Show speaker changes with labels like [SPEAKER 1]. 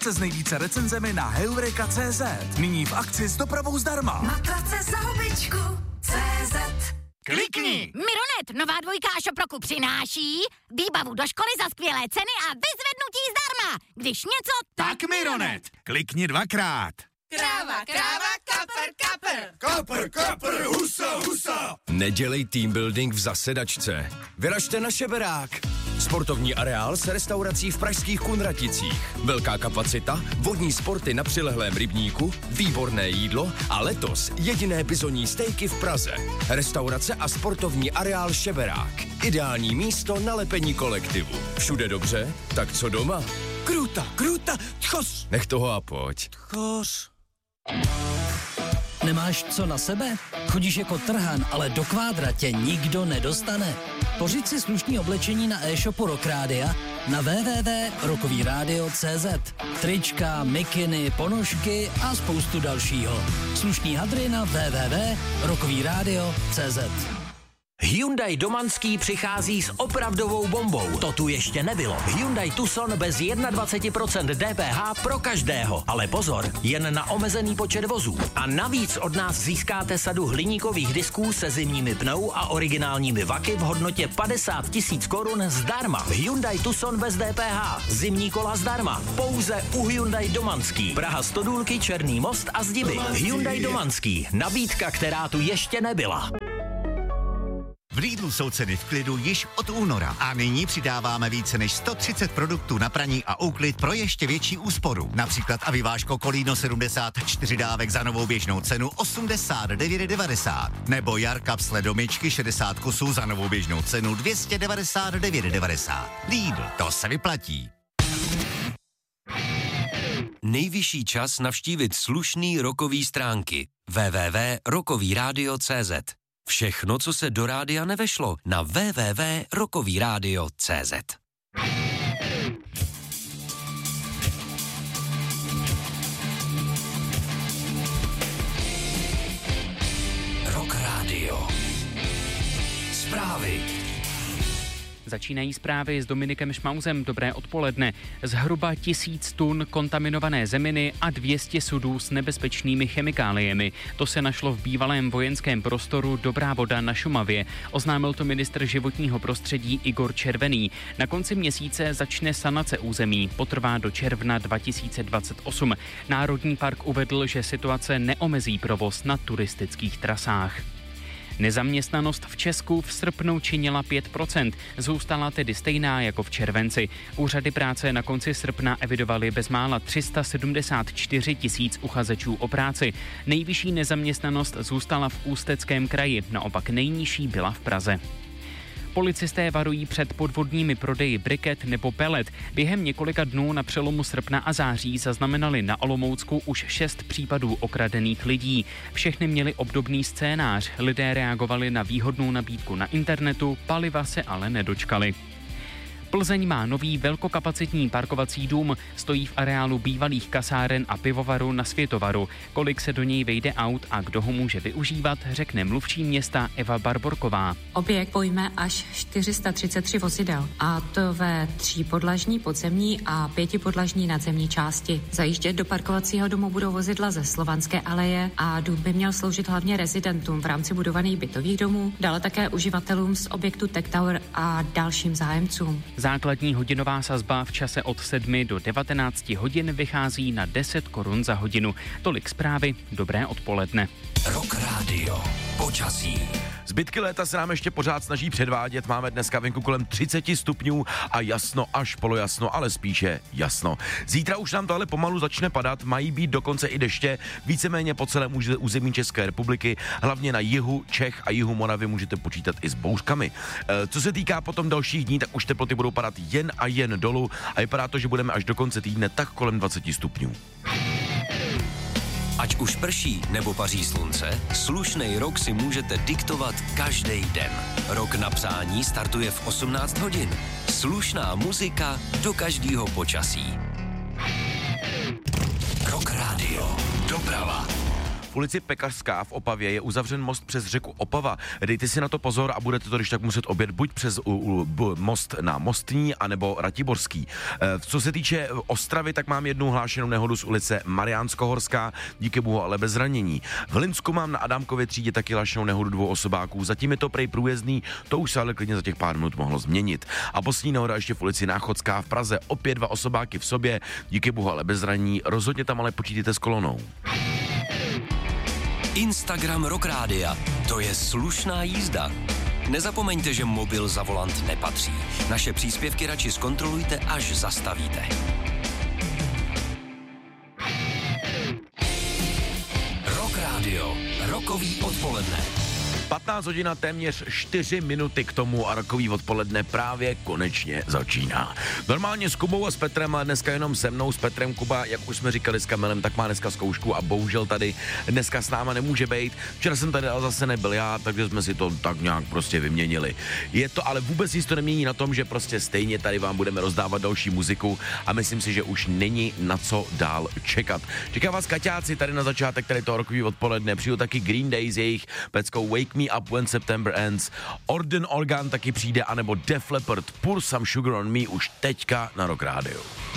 [SPEAKER 1] Matrace s nejvíce recenzemi na Heureka.cz. Nyní v akci s dopravou zdarma.
[SPEAKER 2] Matrace za hubičku CZ.
[SPEAKER 1] Klikni!
[SPEAKER 3] Mironet, nová dvojka Šoproku přináší výbavu do školy za skvělé ceny a vyzvednutí zdarma. Když něco,
[SPEAKER 1] Tak Mironet! Klikni 2krát.
[SPEAKER 2] Kráva, kapr.
[SPEAKER 1] Kapr, husa.
[SPEAKER 4] Nedělej team building v zasedačce. Vyražte na Šeberák. Sportovní areál s restaurací v pražských Kunraticích. Velká kapacita, vodní sporty na přilehlém rybníku, výborné jídlo a letos jediné bizonní stejky v Praze. Restaurace a sportovní areál Šeberák. Ideální místo na lepení kolektivu. Všude dobře, tak co doma? Kruta, tchos. Nech toho a pojď. Tchos.
[SPEAKER 5] Nemáš co na sebe? Chodíš jako trhan, ale do kvádra tě nikdo nedostane. Pořiď si slušný oblečení na e-shopu Rock Rádia na www.rockovyradio.cz. Trička, mikiny, ponožky a spoustu dalšího. Slušný hadry na www.rockovyradio.cz.
[SPEAKER 6] Hyundai Domanský přichází s opravdovou bombou. To tu ještě nebylo. Hyundai Tucson bez 21% DPH pro každého. Ale pozor, jen na omezený počet vozů. A navíc od nás získáte sadu hliníkových disků se zimními pnou a originálními vaky v hodnotě 50 000 korun zdarma. Hyundai Tucson bez DPH. Zimní kola zdarma. Pouze u Hyundai Domanský. Praha Stodůlky, Černý most a Zdiby. Hyundai Domanský. Nabídka, která tu ještě nebyla.
[SPEAKER 7] V Lidlu jsou ceny v klidu již od února a nyní přidáváme více než 130 produktů na praní a úklid pro ještě větší úsporu. Například Aviváško Kolíno 74 dávek za novou běžnou cenu 89,90 nebo Jar kapsle do myčky 60 kusů za novou běžnou cenu 299,90. Lidl, to se vyplatí.
[SPEAKER 4] Nejvyšší čas navštívit slušný rockový stránky www.rockovyradio.cz. Všechno, co se do rádia nevešlo, na www.rockovyradio.cz. Rock Radio. Zprávy.
[SPEAKER 8] Začínají zprávy s Dominikem Šmauzem. Dobré odpoledne. Zhruba 1000 tun kontaminované zeminy a 200 sudů s nebezpečnými chemikáliemi. To se našlo v bývalém vojenském prostoru Dobrá voda na Šumavě. Oznámil to ministr životního prostředí Igor Červený. Na konci měsíce začne sanace území. Potrvá do června 2028. Národní park uvedl, že situace neomezí provoz na turistických trasách. Nezaměstnanost v Česku v srpnu činila 5%, zůstala tedy stejná jako v červenci. Úřady práce na konci srpna evidovaly bezmála 374 000 uchazečů o práci. Nejvyšší nezaměstnanost zůstala v Ústeckém kraji, naopak nejnižší byla v Praze. Policisté varují před podvodními prodeji briket nebo pelet. Během několika dnů na přelomu srpna a září zaznamenali na Olomoucku už 6 případů okradených lidí. Všechny měli obdobný scénář. Lidé reagovali na výhodnou nabídku na internetu, paliva se ale nedočkali. Plzeň má nový velkokapacitní parkovací dům, stojí v areálu bývalých kasáren a pivovaru na Světovaru. Kolik se do něj vejde aut a kdo ho může využívat, řekne mluvčí města Eva Barborková.
[SPEAKER 9] Objekt pojme až 433 vozidel, a to ve 3podlažní podzemní a 5podlažní nadzemní části. Zajíždět do parkovacího domu budou vozidla ze Slovanské aleje a dům by měl sloužit hlavně rezidentům v rámci budovaných bytových domů, dále také uživatelům z objektu Tech Tower a dalším zájemcům.
[SPEAKER 8] Základní hodinová sazba v čase od 7 do 19 hodin vychází na 10 korun za hodinu. Tolik zprávy, dobré odpoledne.
[SPEAKER 4] Rock Radio. Počasí.
[SPEAKER 1] Zbytky léta se nám ještě pořád snaží předvádět. Máme dneska venku kolem 30 stupňů a jasno až polojasno, ale spíše jasno. Zítra už nám to ale pomalu začne padat, mají být dokonce i deště, víceméně po celém území České republiky, hlavně na jihu Čech a jihu Moravy můžete počítat i s bouřkami. Co se týká potom dalších dní, tak už teploty budou padat jen a jen dolů a vypadá to, že budeme až do konce týdne tak kolem 20 stupňů.
[SPEAKER 4] Ať už prší nebo paří slunce, slušnej rok si můžete diktovat každý den. Rok na přání startuje v 18 hodin. Slušná muzika do každého počasí. Rock Radio. Doprava.
[SPEAKER 1] V ulici Pekařská v Opavě je uzavřen most přes řeku Opava. Dejte si na to pozor a budete to když tak muset objet buď přes most na Mostní, anebo Ratiborský. Co se týče Ostravy, tak mám jednu hlášenou nehodu z ulice Mariánsko-Horská, díky bohu ale bez zranění. V Hlinsku mám na Adámkově třídě taky hlášenou nehodu 2 osobáků. Zatím je to prej průjezdný, to už se ale klidně za těch pár minut mohlo změnit. A poslední nehoda ještě v ulici Náchodská v Praze, opět 2 osobáky v sobě, díky bohu ale bez zranění. Rozhodně tam ale počítejte s kolonou.
[SPEAKER 4] Instagram Rock Rádia. To je slušná jízda. Nezapomeňte, že mobil za volant nepatří. Naše příspěvky radši zkontrolujte, až zastavíte. Rock Rádio. Rokový odpoledne.
[SPEAKER 1] 15 hodin a téměř 4 minuty k tomu a rokový odpoledne právě konečně začíná. Normálně s Kubou a s Petrem, a dneska jenom se mnou, s Petrem. Kuba, jak už jsme říkali s Kamilem, tak má dneska zkoušku a bohužel tady dneska s náma nemůže být. Včera jsem tady ale zase nebyl já, takže jsme si to tak nějak prostě vyměnili. Je to ale vůbec nic to nemění na tom, že prostě stejně tady vám budeme rozdávat další muziku a myslím si, že už není na co dál čekat. Čeká vás kaťáci tady na začátek tady toho rokový odpoledne. Přijdu taky Green Day s jejich peckou Wake Me Up When September Ends. Orden Organ taky přijde, anebo Def Leppard Pour Some Sugar on Me už teďka na Rock Radio.